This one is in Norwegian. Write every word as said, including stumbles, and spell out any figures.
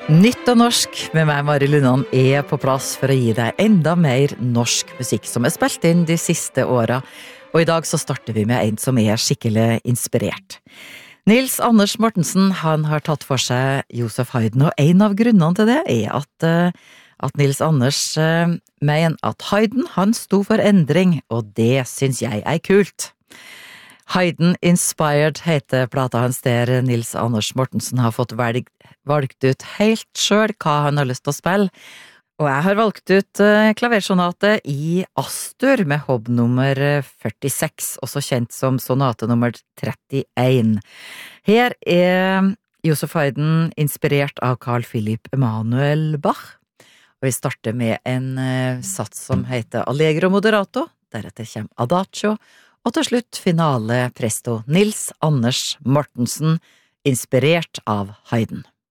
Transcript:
Nytt og norsk med meg, Mari Lundan, er på plass for å gi deg enda mer norsk musikk som er spilt inn de siste åra. Og i dag så starter vi med en som er skikkelig inspirert. Nils Anders Mortensen, han har tatt for seg Joseph Haydn, og en av grunnene til det er at, at Nils Anders mener at Haydn, han sto for endring, og det synes jeg er kult. Haydn Inspired heter plata hans, der Nils Anders Mortensen har fått velg, valgt ut helt selv hva han har lyst til å spille. Og jeg har valgt ut klaversonate i Astur med hobb nummer førtiseks, også kjent som sonate nummer trettien. Her er Joseph Haydn inspirert av Carl Philipp Emanuel Bach. Og vi starter med en sats som heter Allegro Moderato, deretter kommer Adagio, og til slutt finale presto Nils Anders Mortensen, inspirert av Haydn.